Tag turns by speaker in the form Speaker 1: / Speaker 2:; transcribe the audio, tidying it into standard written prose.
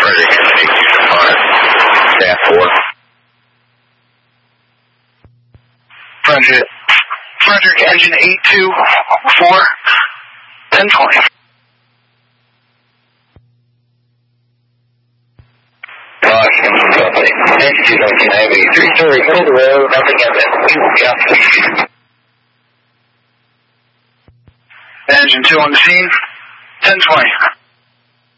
Speaker 1: Frederick, engine 825, staff 4.
Speaker 2: Frederick, engine 824, 1020.
Speaker 1: Engine 19 Heavy, 3-story, middle of the road, nothing evident.
Speaker 2: Engine 2 on the scene, 1020.